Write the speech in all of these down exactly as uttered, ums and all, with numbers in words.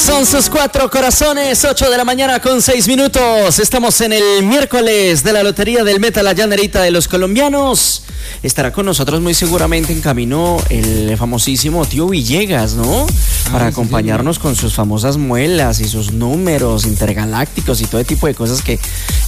Son sus cuatro corazones, ocho de la mañana con seis minutos. Estamos en el miércoles de la Lotería del Meta, la llanerita de los colombianos. Estará con nosotros muy seguramente en camino el famosísimo tío Villegas, ¿no? Para acompañarnos con sus famosas muelas y sus números intergalácticos y todo tipo de cosas que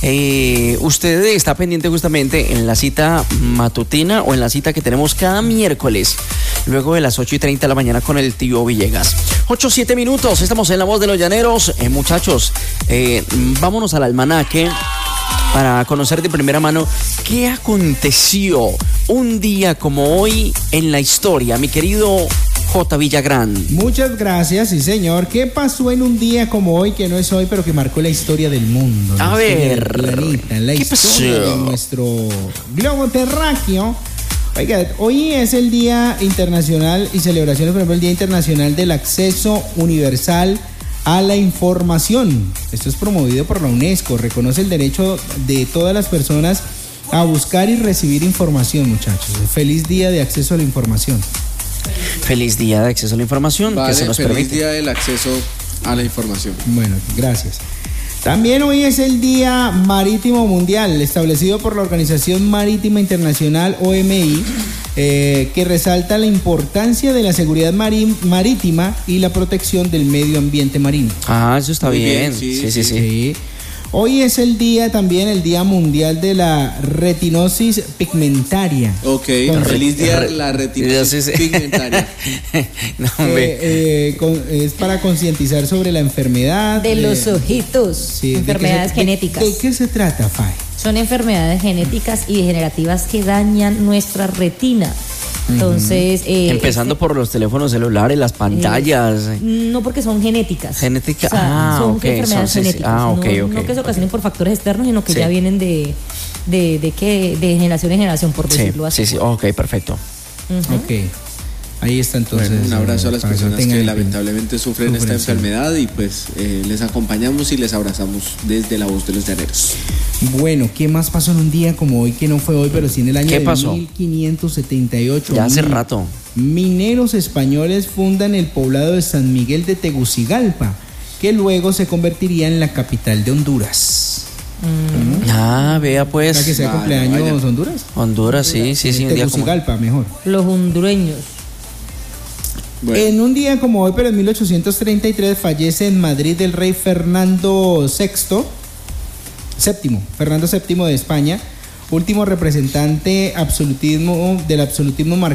eh, usted está pendiente justamente en la cita matutina o en la cita que tenemos cada miércoles, luego de las ocho y treinta de la mañana con el tío Villegas. ocho, siete minutos, estamos en La Voz de los Llaneros. Eh, muchachos, eh, vámonos al almanaque para conocer de primera mano qué aconteció un día como hoy en la historia, mi querido J. Villagrán. Muchas gracias, sí señor. ¿Qué pasó en un día como hoy, que no es hoy, pero que marcó la historia del mundo? A ver, planeta, la ¿qué historia pasó? de nuestro globo terráqueo. Oiga, hoy es el Día Internacional y celebraciones, por ejemplo, el Día Internacional del Acceso Universal a la Información. Esto es promovido por la UNESCO. Reconoce el derecho de todas las personas a buscar y recibir información, muchachos. Feliz Día de Acceso a la Información. Feliz día de acceso a la información, Vale, que se nos feliz permite. día del acceso a la información. Bueno, gracias. También hoy es el Día Marítimo Mundial, establecido por la Organización Marítima Internacional, O M I, eh, que resalta la importancia de la seguridad marí- marítima y la protección del medio ambiente marino. Ah, eso está Muy bien. bien, sí, Sí, sí, sí. Sí. Hoy es el día también, el Día Mundial de la Retinosis Pigmentaria. Ok, Con- feliz día Re- de la retinosis Sí, sí. pigmentaria. No, hombre. Eh, eh, con- es para concientizar sobre la enfermedad. De eh, los ojitos, sí, ¿de qué enfermedades se- de- genéticas. ¿De qué se trata, Fay? Son enfermedades genéticas y degenerativas que dañan nuestra retina. Entonces, eh, Empezando este- por los teléfonos celulares, las pantallas. no, porque son genéticas. Genética, O sea, ah, son ok, enfermedades son- sí, sí. genéticas. Ah, ok, no, ok, no que se ok. ocasionen por factores externos, sino que Sí. ya vienen de, de, de, que, de generación en generación, por Sí, decirlo así. sí, sí, ok, perfecto. Ujú. Ok. Ahí está entonces. Bueno, un abrazo a las para que personas tengan que en lamentablemente sufren Sufren, esta sí. enfermedad y pues eh, les acompañamos y les abrazamos desde La Voz de los Llaneros. Bueno, ¿qué más pasó en un día como hoy, que no fue hoy, pero sí en el año ¿Qué de pasó? mil quinientos setenta y ocho? Ya hace Mi- rato. Mineros españoles fundan el poblado de San Miguel de Tegucigalpa, que luego se convertiría en la capital de Honduras. Ah, vea ¿Para que pues. sea vaya, cumpleaños vaya. Honduras? Honduras, sí, sí, sí. Un día como... Tegucigalpa, mejor. Los hondureños. Bueno, En un día como hoy, pero en mil ochocientos treinta y tres, fallece en Madrid el rey Fernando sexto, séptimo, Fernando séptimo de España, último representante absolutismo, del absolutismo